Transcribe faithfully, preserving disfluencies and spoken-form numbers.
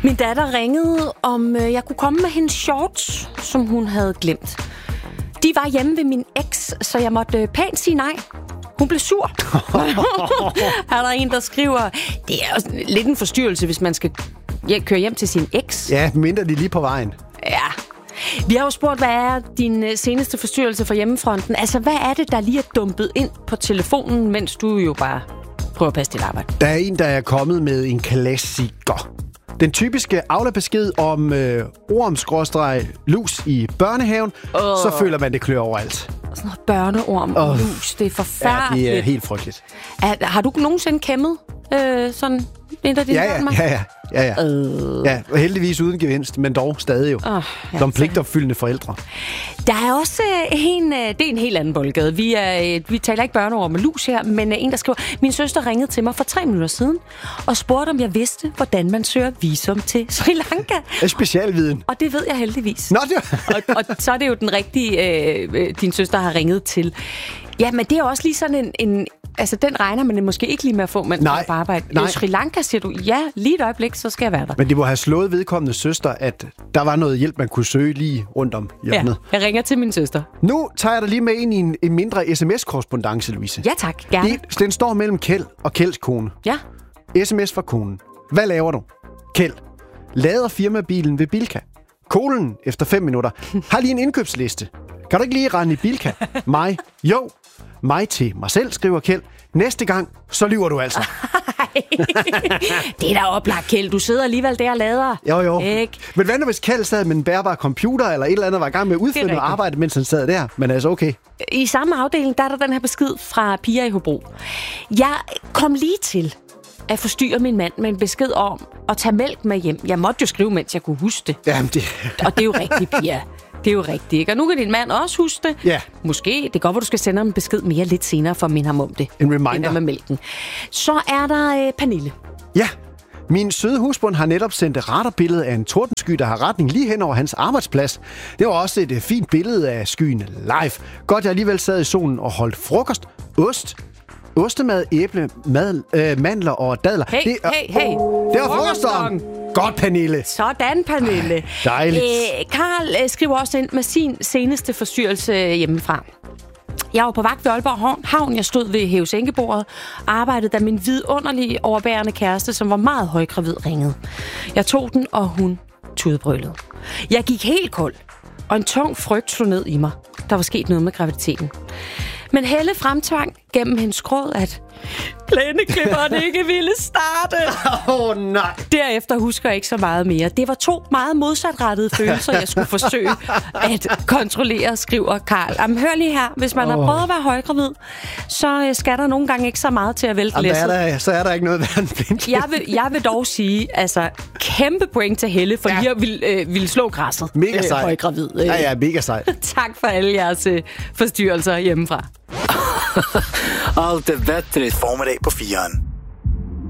Min datter ringede, om øh, jeg kunne komme med hendes shorts, som hun havde glemt. De var hjemme ved min eks, så jeg måtte øh, pænt sige nej. Hun blev sur. Her er der en, der skriver, det er også lidt en forstyrrelse, hvis man skal køre hjem til sin eks. Ja, mindre de lige på vejen. Ja. Vi har jo spurgt, hvad er din seneste forstyrrelse for hjemmefronten? Altså, hvad er det, der lige er dumpet ind på telefonen, mens du jo bare prøver at passe dit arbejde? Der er en, der er kommet med en klassiker. Den typiske Aula-besked om øh, orm-lus i børnehaven, uh. så føler man, det klør overalt. Sådan noget børneorm og uh. lus, det er forfærdeligt. Ja, det er helt frygteligt. Er, har du nogensinde kæmmet øh, sådan en af dine ja, børn? Ja, ja, ja. ja. Uh. ja heldigvis uden gevinst, men dog stadig jo. Uh, ja, Som pligtopfyldende forældre. Der er også en, det er en helt anden boldgade. Vi, er, vi taler ikke børneorm og lus her, men en, der skriver, min søster ringede til mig for tre minutter siden og spurgte, om jeg vidste, hvordan man søger visum til Sri Lanka. En specialviden. Og det ved jeg heldigvis. Nå, det og, og så er det jo den rigtige, øh, din søster har ringet til. Ja, men det er også lige sådan en... en altså, den regner man måske ikke lige med at få, mens man er på arbejde. Nej. Sri Lanka, siger du, ja, lige et øjeblik, så skal jeg være der. Men det må have slået vedkommende søster, at der var noget hjælp, man kunne søge lige rundt om hjørnet. Ja, jeg ringer til min søster. Nu tager jeg dig lige med ind i en, en mindre sms-korrespondance, Louise. Ja, tak. Gerne. Den, den står mellem Kjeld og Kjelds kone. Ja. sms fra konen. Hvad laver du? Kjeld. Lader firmabilen ved Bilka. Kolen efter fem minutter. Har lige en indkøbsliste. Kan du ikke lige rende i Bilka? Mig. Jo. Mig til mig selv, skriver Kjeld. Næste gang, så lyver du altså. Det er da oplagt, Kjeld. Du sidder alligevel der og lader. Jo, jo. Ikke? Men hvad nu, hvis Kjeld sad med en bærbar computer, eller et eller andet var i gang med at udføre noget arbejde, mens han sad der? Men altså, okay. I samme afdeling, der er der den her besked fra Pia i Hobro. Jeg kom lige til at forstyrre min mand med en besked om at tage mælk med hjem. Jeg måtte jo skrive, mens jeg kunne huske det. Jamen, det... Og det er jo rigtigt, Pia. Det er jo rigtigt, ikke? Og nu kan din mand også huske det. Ja. Måske. Det er godt, at du skal sende ham en besked mere lidt senere, for at minde ham om det. En reminder. Med mælken. Så er der øh, Pernille. Ja. Min søde husbund har netop sendt et radarbillede af en tordensky, der har retning lige hen over hans arbejdsplads. Det var også et uh, fint billede af skyen live. Godt, jeg alligevel sad i solen og holdt frokost. Ost. Ostemad, æble, mad, øh, mandler og dadler. Hey, det er, hey, hey. Det var frokostdagen. Godt, Pernille. Sådan, Pernille. Ej, dejligt. Æ, Karl øh, skriver også ind med sin seneste forstyrrelse hjemmefra. Jeg var på vagt ved Aalborg Havn. Jeg stod ved hævesænkebordet og arbejdede, da min vidunderlige overbærende kæreste, som var meget højgravid, ringede. Jeg tog den, og hun tudbrølede. Jeg gik helt kold, og en tung frygt slog ned i mig. Der var sket noget med graviditeten. Men Helle fremtvang gennem hendes gråd, at plæneklipperen ikke ville starte. Åh, oh, nej. Derefter husker jeg ikke så meget mere. Det var to meget modsatrettede følelser, jeg skulle forsøge at kontrollere, skriver Karl. Jamen, hør lige her. Hvis man oh. har prøvet at være højgravid, så skal der nogle gange ikke så meget til at vælte læsset. Der, så er der ikke noget værd end jeg vil, jeg vil dog sige, altså, kæmpe point til Helle, for ja. lige at ville, øh, ville slå græsset. Mega sej. Øh, højgravid. Øh. Ja, ja, mega sej. Tak for alle jeres øh, forstyrrelser hjemmefra. Allt är bättre i formiddag på Firen.